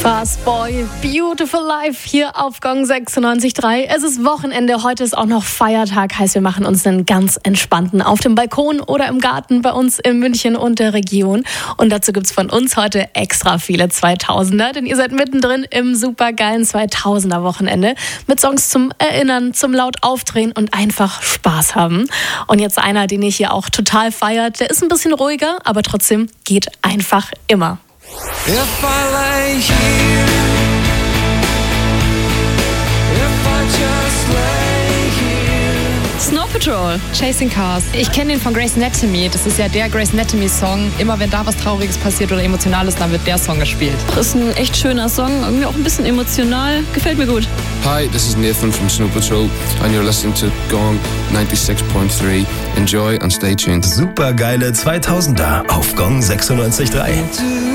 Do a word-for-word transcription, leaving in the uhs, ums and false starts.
Fast Boy, Beautiful Life hier auf Gong sechsundneunzig Komma drei. Es ist Wochenende, heute ist auch noch Feiertag, heißt wir machen uns einen ganz entspannten auf dem Balkon oder im Garten bei uns in München und der Region. Und dazu gibt's von uns heute extra viele zweitausender, denn ihr seid mittendrin im supergeilen zweitausender Wochenende mit Songs zum Erinnern, zum laut aufdrehen und einfach Spaß haben. Und jetzt einer, den ich hier auch total feiert, der ist ein bisschen ruhiger, aber trotzdem geht einfach immer. If I lay here, if I just lay here. Snow Patrol, Chasing Cars. Ich kenne den von Grey's Anatomy. Das ist ja der Grey's Anatomy Song. Immer wenn da was Trauriges passiert oder Emotionales, dann wird der Song gespielt. Das ist ein echt schöner Song, irgendwie auch ein bisschen emotional. Gefällt mir gut. Hi, this is Nathan from Snow Patrol and you're listening to Gong ninety-six point three. Enjoy and stay tuned. Supergeile zweitausender auf Gong sechsundneunzig Komma drei.